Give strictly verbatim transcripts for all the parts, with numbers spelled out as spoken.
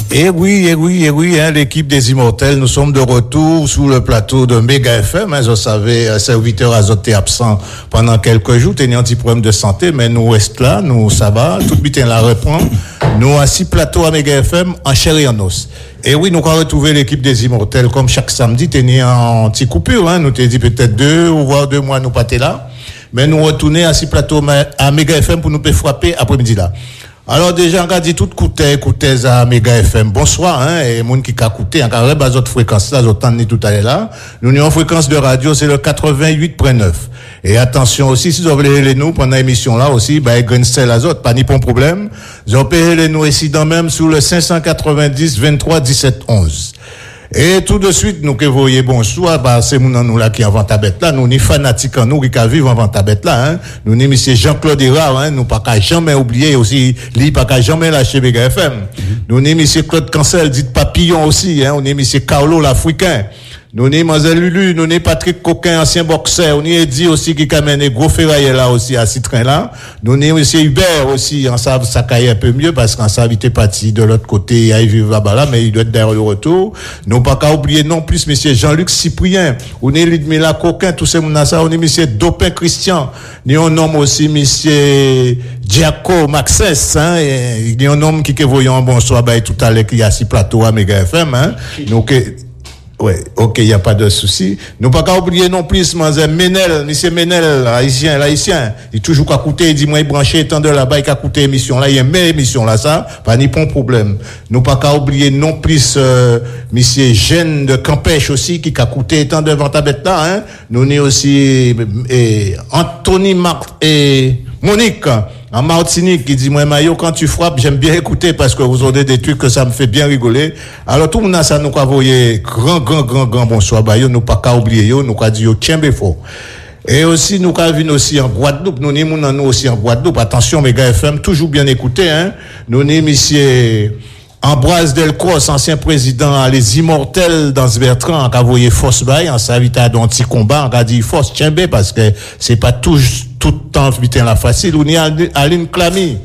Et oui, et oui, et oui, hein, l'équipe des Immortels, nous sommes de retour sous le plateau de Méga F M. Hein, vous savez, un serviteur azoté absent pendant quelques jours, teniant un petit problème de santé, mais nous restons là, nous, ça va, tout bien la reprend. Nous, assis plateau à Méga F M, en chair et en os. Et oui, nous avons retrouvé l'équipe des Immortels, comme chaque samedi, teniant en petite coupure, hein, nous t'ai dit peut-être deux, ou voire deux mois, nous pas là. Mais nous retournons assis plateau à Méga F M pour nous frapper après-midi là. Alors déjà, on a dit tout écoutez, écoutez à Méga F M. Bonsoir, hein, et moun qui a écouté, on a rêvé à notre fréquence là, j'entends tout à l'heure là. Nous avons une fréquence de radio, c'est le quatre-vingt-huit virgule neuf. Et attention aussi, si vous voulez les nous pendant l'émission là aussi, bah, Grenstel Azot, pas ni pas de problème. Vous pouvez les nous ici dans même sur le cinq cent quatre-vingt-dix, vingt-trois, dix-sept, onze. Et tout de suite, nous que vous voyez, bonsoir, bah, c'est mon nous là qui invente la bête là, nous ni fanatiques en nous qui vivent invente la bête là, hein. Nous ni monsieur Jean-Claude Hérard, hein, nous pas qu'à jamais oublier aussi, lui pas qu'à jamais lâcher Méga F M. Mm-hmm. Nous ni monsieur Claude Cancel, dit Papillon aussi, hein, on est monsieur Carlo l'Africain. Nous ni Mazel Lulu, nous ni Patrick Coquin, ancien boxeur, on y est dit aussi qui a mené gros ferraille là aussi à Citrin là. Nous ni monsieur Hubert aussi, en savent ça caille un peu mieux parce qu'en savent il était parti de l'autre côté, il vivre là-bas là, mais il doit être derrière le retour. Nous pas qu'à oublier non plus monsieur Jean-Luc Cyprien, on est Ludmila Coquin, tous ces mounas ça, on est monsieur Dopin Christian, nous on nomme aussi monsieur Giaco Maxès, hein, il y a un homme qui que voyons bonsoir bah tout à l'heure qui a assis plateau à Méga F M, hein. Donc ouais, ok, il y a pas de souci. Nous pas qu'à oublier non plus monsieur Menel, monsieur Menel, haïtien, haïtien, il toujours qu'à coûter, il dit moi il branché tant de là-bas, il a coûté émission là, il y a une meilleure émission là ça, pas ni pas de problème. Nous pas qu'à oublier non plus euh, monsieur Jeanne de Campèche aussi qui a coûté tant de vente à bête là, hein. Nous ni aussi et Anthony Marc et Monique en Martinique qui dit moi Mayo quand tu frappes j'aime bien écouter parce que vous avez des trucs que ça me fait bien rigoler. Alors tout le monde ça nous a voyé grand grand grand grand bonsoir bah yo nous pas qu'à oublier yo nous a dit yo tiens fort. Et aussi nous avons vu aussi en Guadeloupe, nous nous nous aussi en Guadeloupe. Attention Méga F M toujours bien écouté hein. Nous ni monsieur Ambroise Delcros, ancien président les Immortels dans ce Bertrand, qui a voyé force bail, en s'invite à un petit combat, on a dit force tchembe parce que c'est pas tout, tout le temps vite la facile. On y a Aline Clamy,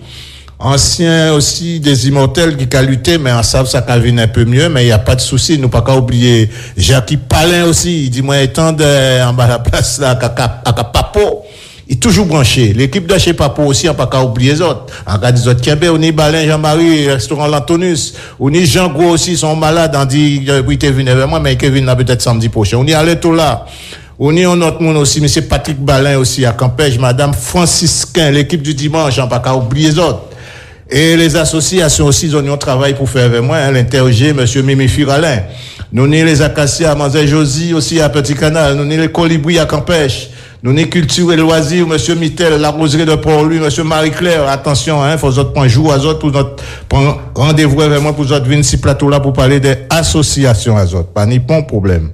ancien aussi des Immortels qui a lutté, mais en savent ça qu'a vu un peu mieux, mais il y a pas de souci, nous pas qu'à oublier. Jacques Palin aussi, il dit moi étant de, en bas la place là, à Papo. Il est toujours branché. L'équipe de chez Papo aussi, on pas qu'à oublier les autres. En cas des autres Kimbé, on est Balin Jean-Marie, restaurant L'Antonus. On est Jean Gros aussi, sont malades. On dit, oui, Kevin est vers moi, mais Kevin là peut-être samedi prochain. On est allé tout là. On est un autre monde aussi, monsieur Patrick Balin aussi, à Campège, madame Franciscain, l'équipe du dimanche, on pas qu'à oublier les autres. Et les associations aussi, ils ont un travail pour faire avec moi, hein, l'interroger, monsieur Mimi Firalin. Nous, ni les Acacias, à Manzé Josie aussi, à Petit Canal. Nous, ni les Colibris à Campèche. Nous, ni culture et loisirs, monsieur Mittel, la roseraie de Port-Louis, monsieur Marie-Claire. Attention, hein, faut autres prendre jour à autres, pour notre, prendre rendez-vous avec moi pour autres venir si plateau là pour parler des associations à autres. Pas ni pas problème.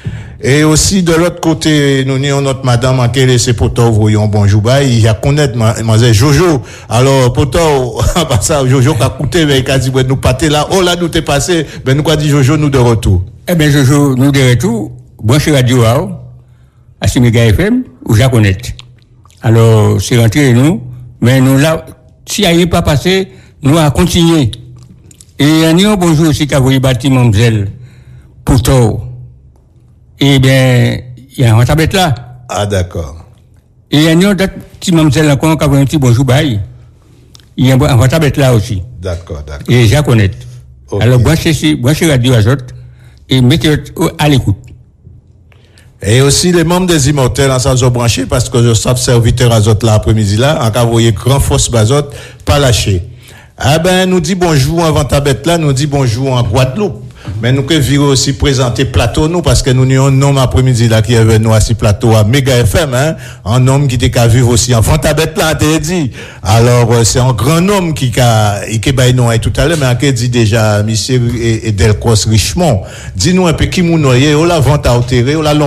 Et aussi, de l'autre côté, nous avons notre madame, en quel est ce poteau, voyons, bonjour, bah, il y a connaître, mademoiselle Jojo. Alors, poteau, par ça, Jojo, qui a coûté, mais il a dit, ouais, nous pâter là, oh là, nous t'es passé, ben, nous, quoi dit Jojo, nous de retour. Eh ben, Jojo, nous de retour, branché radio, à ce Méga F M, ou j'ai connaître. Alors, c'est rentré, nous, mais nous, là, si il n'y a pas passé, nous, à continuer. Et, un niveau bonjour aussi, qui a voulu bâtir Mamzelle, poteau. Eh bien, il y a un tablette là. Ah, d'accord. Et il y a un autre petit mamzelle encore qui a un petit bonjour bail. Il y a un tablette là aussi. D'accord, d'accord. Et j'ai connais. Okay. Alors, branchez, branchez radio à autres et mettez à l'écoute. Et aussi les membres des Immortels en s'en branché parce que je sais serviteur à autres là après-midi là, en cas voyez grand force bazot, pas lâché. Ah ben, nous dit bonjour avant tablette là, nous dit bonjour en Guadeloupe. Mais nous que virer aussi présenter plateau nous parce que nous avons un homme après-midi là qui est venu nous assis plateau à Méga F M hein, un homme qui était qu'à vivre aussi en Fantabette là t'es dit. Alors euh, c'est un grand homme qui a qui bail nous tout à l'heure mais qui dit déjà monsieur et, et Delcros Richemont. Dis-nous un peu qui nous noyer, on la vente à enterrer, on la